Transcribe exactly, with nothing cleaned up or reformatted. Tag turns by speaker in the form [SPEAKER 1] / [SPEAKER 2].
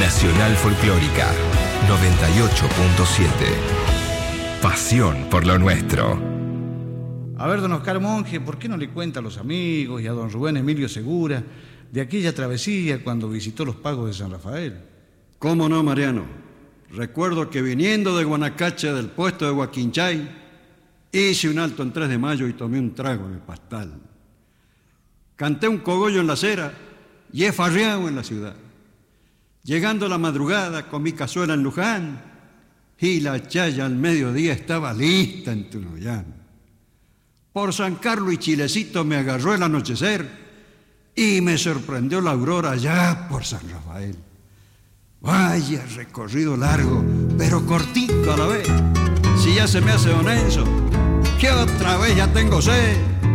[SPEAKER 1] Nacional Folclórica noventa y ocho punto siete. Pasión por lo nuestro.
[SPEAKER 2] A ver, don Oscar Monge, ¿por qué no le cuenta a los amigos y a don Rubén Emilio Segura de aquella travesía cuando visitó los pagos de San Rafael?
[SPEAKER 3] ¿Cómo no, Mariano? Recuerdo que viniendo de Guanacache del puesto de Huaquinchay, hice un alto en tres de mayo y tomé un trago en el pastal. Canté un cogollo en la acera y he farreado en la ciudad. Llegando a la madrugada con mi cazuela en Luján y la chaya al mediodía estaba lista en Tunuyán. Por San Carlos y Chilecito me agarró el anochecer y me sorprendió la aurora allá por San Rafael. Vaya recorrido largo, pero cortito a la vez. Si ya se me hace don Enzo, que otra vez ya tengo sed.